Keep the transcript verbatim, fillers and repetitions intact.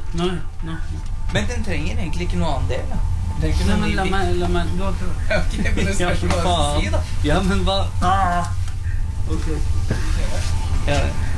Nei, nei. Men den trenger egentlig ikke noe annen del, da. Den trenger ikke Nei, noe men ny la bil. meg, la meg, du har prøvd. Ok, men det spørs hva du skal si, da. Ja, men hva? Ah. Ok. Ja,